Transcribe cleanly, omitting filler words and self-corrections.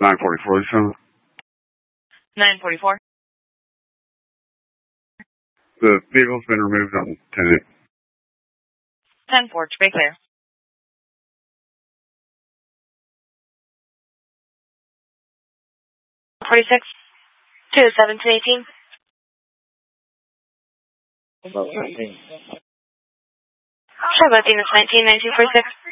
944, Lisa. 944. The vehicle's been removed on 10-8. 10-4, to be clear. $46 to 1718. About 19. Sure, Latinos 19, 1946.